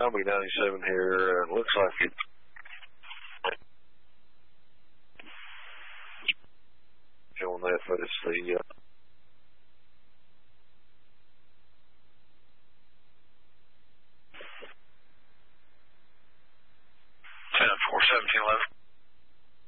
Combi 97 here. Looks like it. On that, but it's the 10-4, 1711.